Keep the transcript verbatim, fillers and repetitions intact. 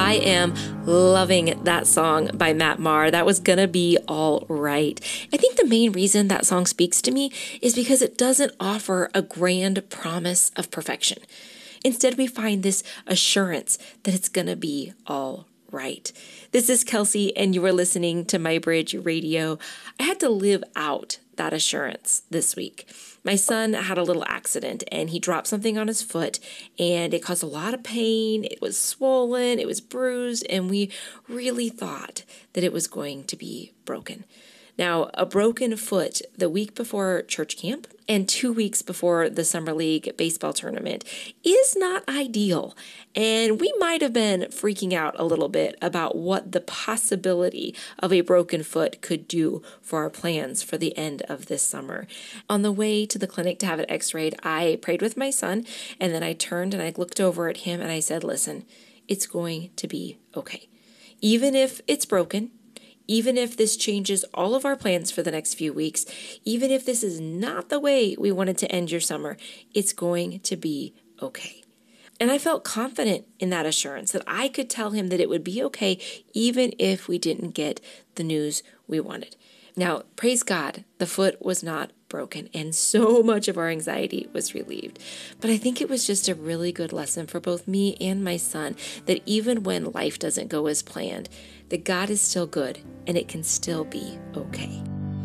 I am loving that song by Matt Maher. That was gonna be all right. I think the main reason that song speaks to me is because it doesn't offer a grand promise of perfection. Instead, we find this assurance that it's gonna be all right. This is Kelsey, and you are listening to My Bridge Radio. I had to live out that assurance this week. My son had a little accident and he dropped something on his foot and it caused a lot of pain. It was swollen, it was bruised, and we really thought that it was going to be broken. Now, a broken foot the week before church camp and two weeks before the Summer League baseball tournament is not ideal. And we might have been freaking out a little bit about what the possibility of a broken foot could do for our plans for the end of this summer. On the way to the clinic to have it x-rayed, I prayed with my son, and then I turned and I looked over at him and I said, listen, it's going to be okay. Even if it's broken, even if this changes all of our plans for the next few weeks, even if this is not the way we wanted to end your summer, it's going to be okay. And I felt confident in that assurance that I could tell him that it would be okay even if we didn't get the news we wanted. Now, praise God, the foot was not broken and so much of our anxiety was relieved. But I think it was just a really good lesson for both me and my son that even when life doesn't go as planned, that God is still good and it can still be okay.